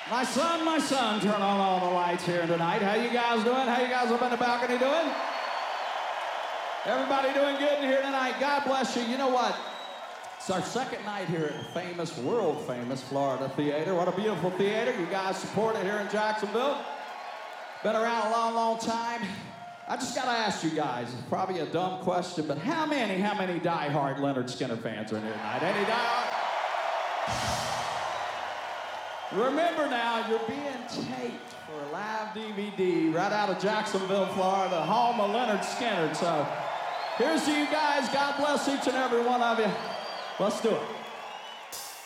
My son, turn on all the lights here tonight. How you guys doing? How you guys up in the balcony doing? Everybody doing good in here tonight? God bless you. You know what? It's our second night here at the famous, world famous Florida Theater. What a beautiful theater. You guys support it here in Jacksonville. Been around a long, long time. I just gotta ask you guys, it's probably a dumb question, but how many diehard Lynyrd Skynyrd fans are in here tonight? Any diehard? Remember now, you're being taped for a live DVD right out of Jacksonville, Florida, home of Lynyrd Skynyrd. So here's to you guys. God bless each and every one of you. Let's do it.